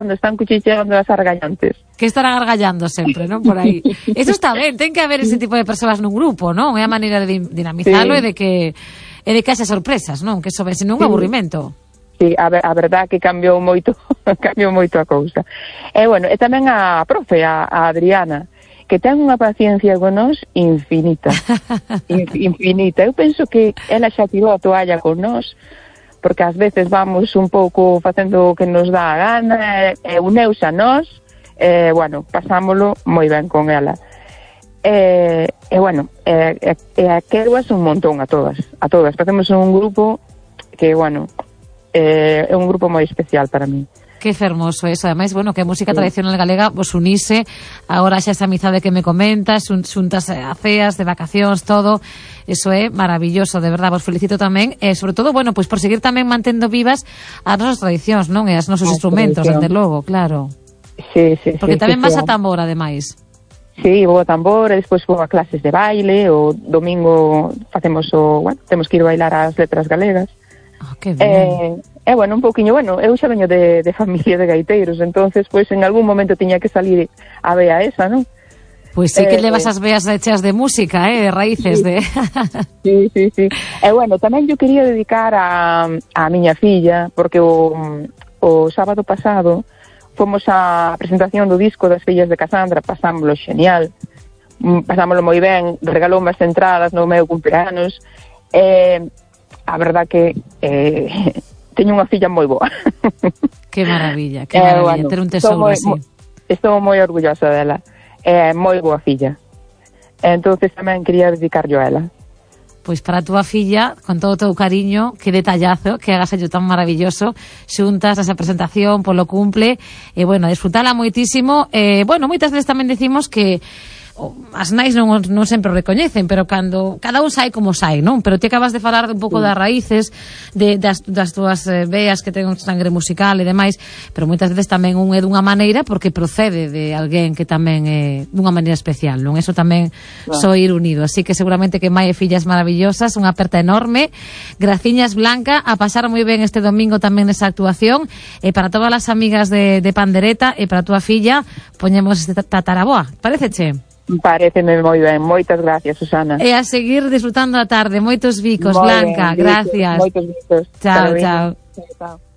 están cuchicheando as argallantes. Que estarán argallando sempre, non? Por aí. Eso está ben, ten que haber ese tipo de persoas nun grupo, non? É a maneira de dinamizalo e de que haxa sorpresas, non? Que iso ve senón un aburrimento. Sí, a verdad que cambiou moito a cousa. E bueno, e tamén a profe, a Adriana, que ten unha paciencia con nós infinita. Infinita. Eu penso que ela xa tirou a toalla con nós, porque ás veces vamos un pouco facendo o que nos dá a gana, e uneus a nós, bueno, pasámolo moi ben con ela. Bueno, quero un montón a todas. Facemos un grupo que, bueno, é un grupo moi especial para mí. Que fermoso eso, ademais, bueno, que a música tradicional galega vos unise, agora xa esa amizade que me comentas, xuntas a ceas, de vacacións, todo, eso é maravilloso, de verdade, vos felicito tamén, e sobre todo, bueno, pois por seguir tamén mantendo vivas as nosas tradicións, non? E os nosos instrumentos, desde logo, claro. Sí. Porque tamén vas a tambor, ademais. Sí, vou a tambor, e despois vou a clases de baile, o domingo facemos temos que ir bailar as letras galegas. Que ben. Bueno, un pouquiño, eu xa veño de familia de gaiteiros, entonces, pois, en algún momento tiña que salir a vea esa, non? Pois sí que levas as veas cheas de música, de raíces, de... Sí. Bueno, tamén eu quería dedicar a miña filla, porque o sábado pasado fomos á presentación do disco das fillas de Casandra, pasámoslo xenial, pasámoslo moi ben, regalou unhas entradas no meu cumpleanos, a verdad que teño unha filla moi boa. Que maravilla, bueno, ter un tesouro así. Estou moi orgullosa dela. É moi boa filla. Entonces tamén quería dedicarlo a ela. Pois para a túa filla, con todo o teu cariño, que detallazo, que hagas allo tan maravilloso, xuntas esa presentación polo cumple, e bueno, disfrutala moitísimo, bueno, moitas veces tamén decimos que as nais non sempre o recoñecen, pero cando cada un sai como sai, non? Pero ti acabas de falar un pouco das raíces das túas veas que ten sangre musical e demais, pero moitas veces tamén un é dunha maneira porque procede de alguén que tamén é dunha maneira especial, non? Eso tamén só ir unido, así que seguramente que mai e fillas maravillosas, unha aperta enorme, graciñas Blanca, a pasar moi ben este domingo tamén nesa actuación, e para todas as amigas de Pandereta e para a túa filla poñemos este Tataraboa, paréceche? Paréceme moi ben, moitas gracias, Susana. E a seguir disfrutando a tarde, moitos bicos, Blanca, gracias. Moitos bicos. Chao.